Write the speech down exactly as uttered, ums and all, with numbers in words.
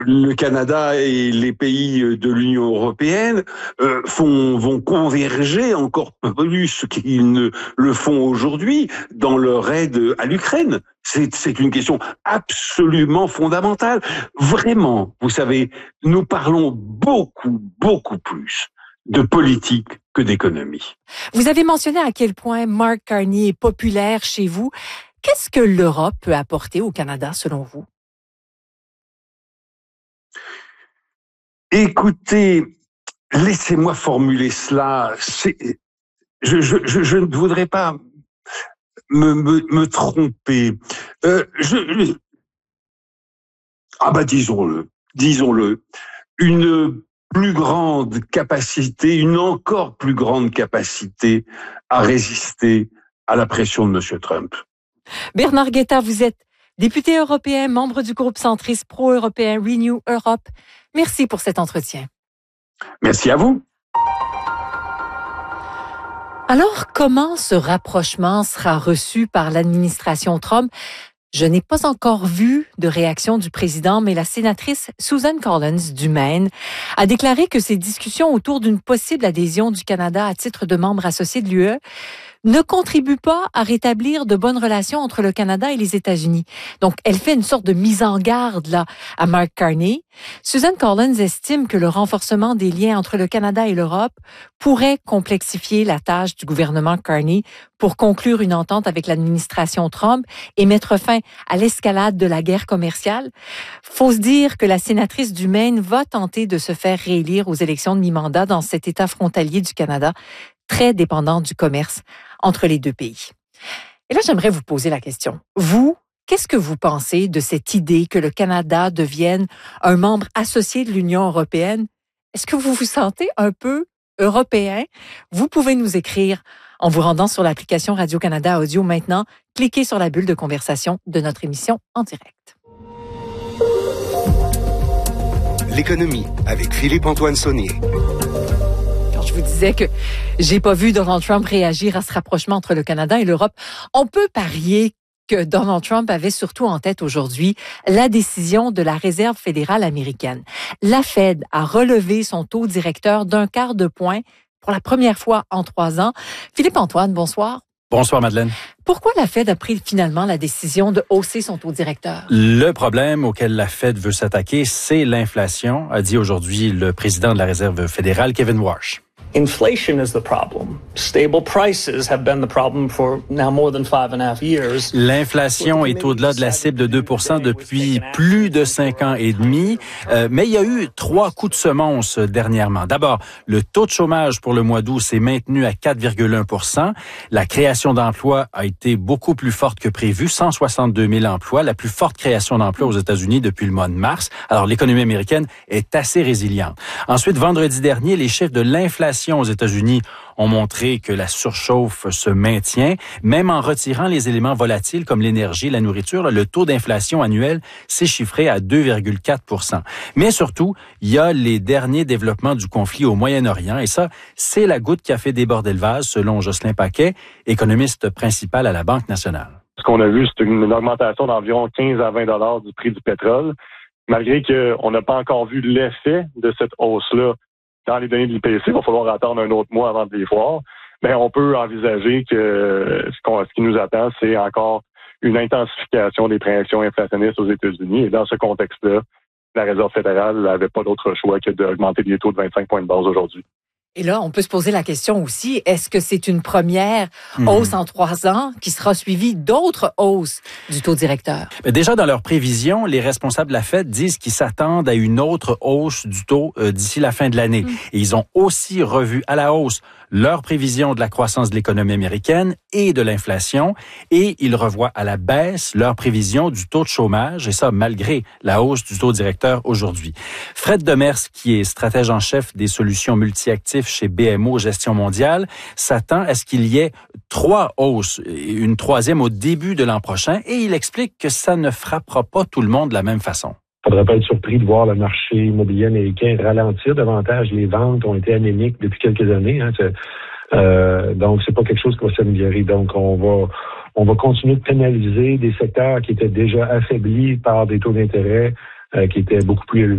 le Canada et les pays de l'Union européenne euh, font, vont converger encore plus qu'ils ne le font aujourd'hui dans leur aide à l'Ukraine. C'est, c'est une question absolument fondamentale. Vraiment, vous savez, nous parlons beaucoup, beaucoup plus de politique que d'économie. Vous avez mentionné à quel point Mark Carney est populaire chez vous. Qu'est-ce que l'Europe peut apporter au Canada, selon vous? Écoutez, laissez-moi formuler cela. C'est, je, je, je, je ne voudrais pas me, me, me tromper. Euh, je, je, ah bah disons-le, disons-le, une plus grande capacité, une encore plus grande capacité à résister à la pression de M. Trump. Bernard Guetta, vous êtes député européen, membre du groupe centriste pro-européen Renew Europe. Merci pour cet entretien. Merci à vous. Alors, comment ce rapprochement sera reçu par l'administration Trump? Je n'ai pas encore vu de réaction du président, mais la sénatrice Susan Collins du Maine a déclaré que ces discussions autour d'une possible adhésion du Canada à titre de membre associé de l'U E ne contribue pas à rétablir de bonnes relations entre le Canada et les États-Unis. Donc, elle fait une sorte de mise en garde là à Mark Carney. Susan Collins estime que le renforcement des liens entre le Canada et l'Europe pourrait complexifier la tâche du gouvernement Carney pour conclure une entente avec l'administration Trump et mettre fin à l'escalade de la guerre commerciale. Faut se dire que la sénatrice du Maine va tenter de se faire réélire aux élections de mi-mandat dans cet État frontalier du Canada, très dépendant du commerce entre les deux pays. Et là, j'aimerais vous poser la question. Vous, qu'est-ce que vous pensez de cette idée que le Canada devienne un membre associé de l'Union européenne? Est-ce que vous vous sentez un peu européen? Vous pouvez nous écrire en vous rendant sur l'application Radio-Canada Audio maintenant. Cliquez sur la bulle de conversation de notre émission en direct. L'économie avec Philippe-Antoine Saunier. Je vous disais que j'ai pas vu Donald Trump réagir à ce rapprochement entre le Canada et l'Europe. On peut parier que Donald Trump avait surtout en tête aujourd'hui la décision de la Réserve fédérale américaine. La Fed a relevé son taux directeur d'un quart de point pour la première fois en trois ans. Philippe-Antoine, bonsoir. Bonsoir, Madeleine. Pourquoi la Fed a pris finalement la décision de hausser son taux directeur? Le problème auquel la Fed veut s'attaquer, c'est l'inflation, a dit aujourd'hui le président de la Réserve fédérale, Kevin Warsh. Inflation is the problem. Stable prices have been the problem for now more than five and a half years. L'inflation est au-delà de la cible de deux pour cent depuis plus de cinq ans et demi. Euh, mais il y a eu trois coups de semonce dernièrement. D'abord, le taux de chômage pour le mois d'août s'est maintenu à quatre virgule un pour cent. La création d'emplois a été beaucoup plus forte que prévu, cent soixante-deux mille emplois, la plus forte création d'emplois aux États-Unis depuis le mois de mars. Alors, l'économie américaine est assez résiliente. Ensuite, vendredi dernier, les chiffres de l'inflation aux États-Unis ont montré que la surchauffe se maintient, même en retirant les éléments volatiles comme l'énergie, la nourriture. Le taux d'inflation annuel s'est chiffré à deux virgule quatre pour cent. Mais surtout, il y a les derniers développements du conflit au Moyen-Orient, et ça, c'est la goutte qui a fait déborder le vase, selon Jocelyn Paquet, économiste principal à la Banque nationale. Ce qu'on a vu, c'est une augmentation d'environ quinze à vingt dollars du prix du pétrole, malgré qu'on n'a pas encore vu l'effet de cette hausse-là dans les données de l'I P C. Il va falloir attendre un autre mois avant de les voir. Mais on peut envisager que ce, qu'on, ce qui nous attend, c'est encore une intensification des pressions inflationnistes aux États-Unis. Et dans ce contexte-là, la Réserve fédérale n'avait pas d'autre choix que d'augmenter les taux de vingt-cinq points de base aujourd'hui. Et là, on peut se poser la question aussi, est-ce que c'est une première mmh. hausse en trois ans qui sera suivie d'autres hausses du taux directeur? Déjà, dans leurs prévisions, les responsables de la Fed disent qu'ils s'attendent à une autre hausse du taux euh, d'ici la fin de l'année. Mmh. Et ils ont aussi revu à la hausse leurs prévisions de la croissance de l'économie américaine et de l'inflation. Et ils revoient à la baisse leurs prévisions du taux de chômage, et ça, malgré la hausse du taux directeur aujourd'hui. Fred Demers, qui est stratège en chef des solutions multi-actifs chez B M O Gestion mondiale, s'attend à ce qu'il y ait trois hausses, une troisième au début de l'an prochain, et il explique que ça ne frappera pas tout le monde de la même façon. Il ne faudrait pas être surpris de voir le marché immobilier américain ralentir davantage. Les ventes ont été anémiques depuis quelques années. Hein. C'est, euh, donc, c'est pas quelque chose qui va s'améliorer. Donc, on va on va continuer de pénaliser des secteurs qui étaient déjà affaiblis par des taux d'intérêt euh, qui étaient beaucoup plus élevés.